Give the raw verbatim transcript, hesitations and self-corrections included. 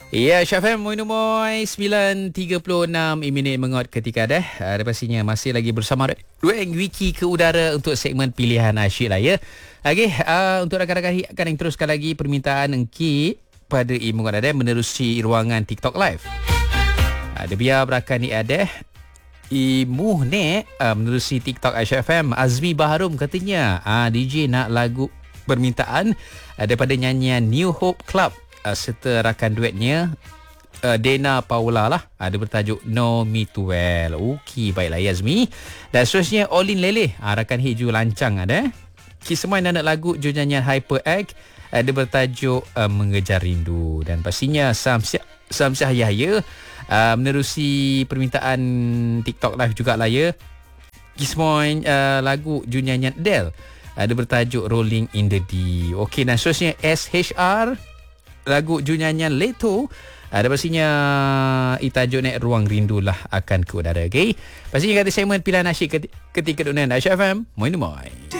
Ya, Syafam Moin Moy sembilan tiga puluh enam minit mengot ketika dah. Ada pastinya masih lagi bersama Ruang Wiki ke udara untuk segmen pilihan asyik lah ya. Okey, uh, untuk rakan-rakan akan yang teruskan lagi permintaan engkit pada Imu ada menerusi ruangan TikTok Live. Ada biar berakan ni ada Imu ni uh, menerusi TikTok Aisyah F M. Azmi Baharum katanya uh, D J nak lagu permintaan uh, daripada nyanyian New Hope Club uh, serta rakan duetnya uh, Dena Paula lah. Ada uh, bertajuk Know Me Too Well. Okey, baiklah Azmi. Dan seterusnya Olin Lele, uh, rakan hijau lancang ada. Kisah nak lagu judul nyanyian Hyper Egg ada bertajuk uh, Mengejar Rindu. Dan pastinya Samsyah Samsyah Yahya uh, menerusi permintaan TikTok Live jugalah ya. Kismoin uh, lagu judul nyanyian Adele ada bertajuk Rolling in the Deep. Okey, dan seterusnya S H R lagu judul nyanyian Leto ada pastinya itajuk naik Ruang Rindu lah akan ke udara. Okey, pastinya kata segmen pilihan asyik ketika dunia Aisyah F M. Moin moin.